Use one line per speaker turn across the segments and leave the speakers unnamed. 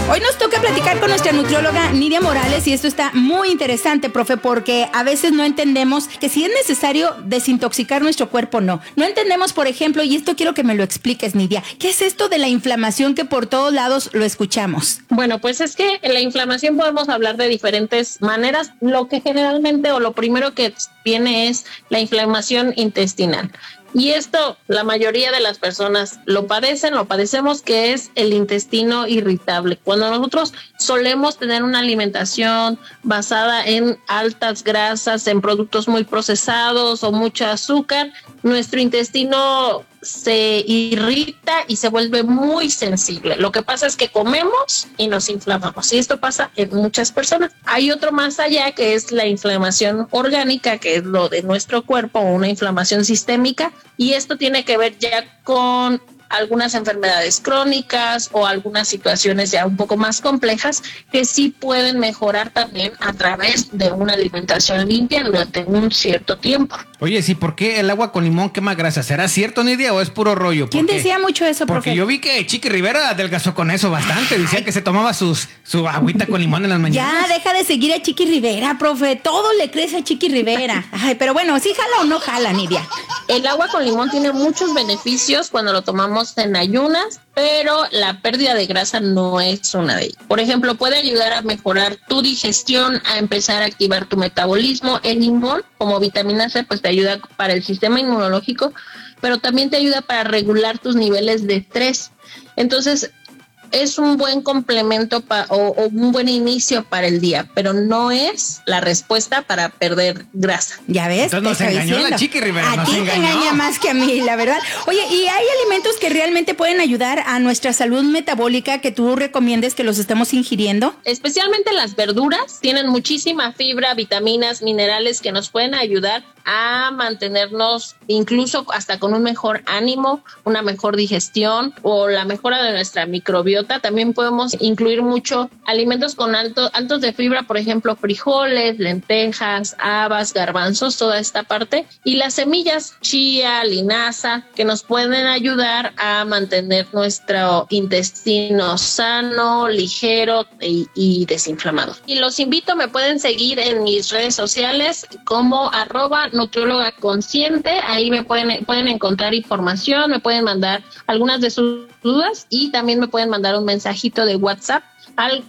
Hoy nos toca platicar con nuestra nutrióloga Nidia Morales y esto está muy interesante, profe, porque a veces no entendemos que si es necesario desintoxicar nuestro cuerpo o no. No entendemos, por ejemplo, y esto quiero que me lo expliques, Nidia, ¿qué es esto de la inflamación que por todos lados lo escuchamos?
Bueno, pues es que en la inflamación podemos hablar de diferentes maneras. Lo que generalmente o lo primero que viene es la inflamación intestinal. Y esto, la mayoría de las personas lo padecemos, que es el intestino irritable. Cuando nosotros solemos tener una alimentación basada en altas grasas, en productos muy procesados o mucho azúcar, nuestro intestino se irrita y se vuelve muy sensible. Lo que pasa es que comemos y nos inflamamos, y esto pasa en muchas personas. Hay otro más allá, que es la inflamación orgánica, que es lo de nuestro cuerpo, una inflamación sistémica, y esto tiene que ver ya con algunas enfermedades crónicas o algunas situaciones ya un poco más complejas que sí pueden mejorar también a través de una alimentación limpia durante un cierto tiempo.
Oye, sí, ¿por qué el agua con limón quema grasa? ¿Será cierto, Nidia, o es puro rollo?
¿Quién decía mucho eso, profe?
Porque yo vi que Chiqui Rivera adelgazó con eso bastante. Decía que se tomaba su agüita con limón en las mañanas.
Ya, deja de seguir a Chiqui Rivera, profe. Todo le crece a Chiqui Rivera. Ay, pero bueno, ¿sí jala o no jala, Nidia?
El agua con limón tiene muchos beneficios cuando lo tomamos en ayunas, pero la pérdida de grasa no es una de ellas. Por ejemplo, puede ayudar a mejorar tu digestión, a empezar a activar tu metabolismo. El limón, como vitamina C, pues te ayuda para el sistema inmunológico, pero también te ayuda para regular tus niveles de estrés. Entonces, es un buen complemento o un buen inicio para el día, pero no es la respuesta para perder grasa.
¿Ya ves?
Entonces nos engañó la Chiqui Rivera.
A ti te engaña más que a mí, la verdad. Oye, ¿y hay alimentos que realmente pueden ayudar a nuestra salud metabólica que tú recomiendes que los estemos ingiriendo?
Especialmente las verduras tienen muchísima fibra, vitaminas, minerales que nos pueden ayudar a mantenernos incluso hasta con un mejor ánimo, una mejor digestión o la mejora de nuestra microbiota. También podemos incluir mucho alimentos con altos de fibra, por ejemplo, frijoles, lentejas, habas, garbanzos, toda esta parte. Y las semillas, chía, linaza, que nos pueden ayudar a mantener nuestro intestino sano, ligero y desinflamado. Y los invito, me pueden seguir en mis redes sociales como @nutrióloga consciente. Ahí me pueden encontrar información, me pueden mandar algunas de sus dudas y también me pueden mandar un mensajito de WhatsApp al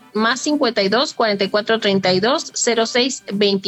+52 44 32 06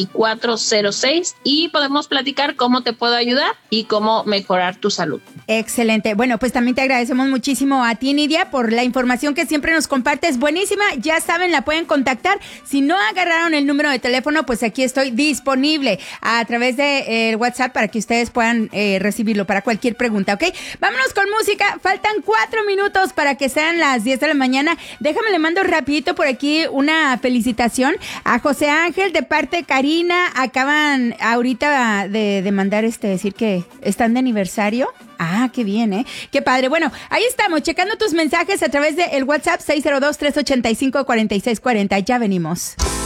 24 06 y podemos platicar cómo te puedo ayudar y cómo mejorar tu salud.
Excelente. Bueno, pues también te agradecemos muchísimo a ti, Nidia, por la información que siempre nos compartes. Buenísima. Ya saben, la pueden contactar. Si no agarraron el número de teléfono, pues aquí estoy disponible a través de WhatsApp para que ustedes puedan recibirlo para cualquier pregunta, ¿ok? Vámonos con música. Faltan 4 minutos para que sean las 10 de la mañana. Déjame, le mando rapidito por aquí una felicitación a José Ángel de parte de Karina. Acaban ahorita de mandar decir que están de aniversario. Ah, qué bien, ¿eh? Qué padre. Bueno, ahí estamos, checando tus mensajes a través del WhatsApp 602-385-4640. Ya venimos.